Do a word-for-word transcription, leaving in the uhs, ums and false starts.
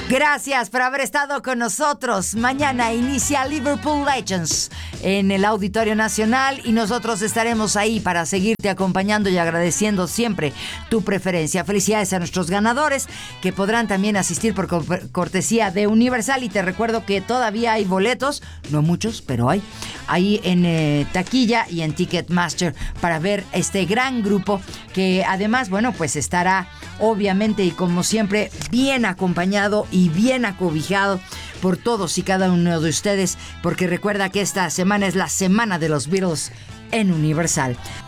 Gracias por haber estado con nosotros. Mañana inicia Liverpool Legends en el Auditorio Nacional y nosotros estaremos ahí para seguirte acompañando y agradeciendo siempre tu preferencia. Felicidades a nuestros ganadores que podrán también asistir por cortesía de Universal, y te recuerdo que todavía hay boletos, no muchos, pero hay ahí en eh, taquilla y en Ticketmaster para ver este gran grupo que además, bueno, pues estará obviamente y como siempre bien acompañado y bien acobijado por todos y cada uno de ustedes, porque recuerda que esta semana es la semana de los Beatles en Universal.